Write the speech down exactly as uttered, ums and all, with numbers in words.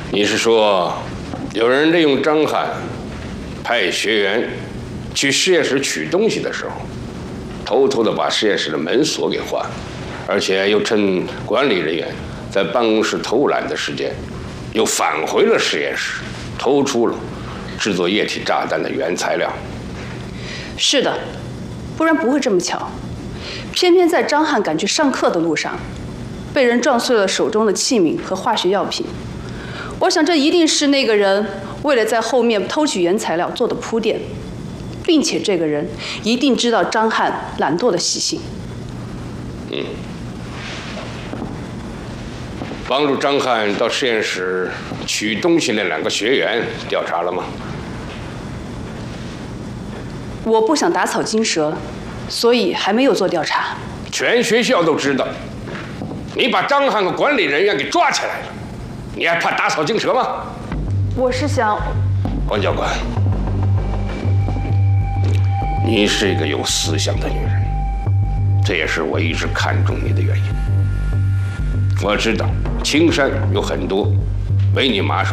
你是说，有人利用张翰派学员去实验室取东西的时候，偷偷的把实验室的门锁给换，而且又趁管理人员在办公室偷懒的时间，又返回了实验室，偷出了制作液体炸弹的原材料。 是的，不然不会这么巧。偏偏在张翰赶去上课的路上，被人撞碎了手中的器皿和化学药品。我想，这一定是那个人为了在后面偷取原材料做的铺垫，并且这个人一定知道张翰懒惰的习性。 嗯，帮助张翰到实验室取东西那两个学员调查了吗？ 我不想打草惊蛇，所以还没有做调查。 全学校都知道，你把张翰和管理人员给抓起来了，你还怕打草惊蛇吗？ 我是想， 王教官，你是一个有思想的女人，这也是我一直看重你的原因。我知道青山有很多为你马首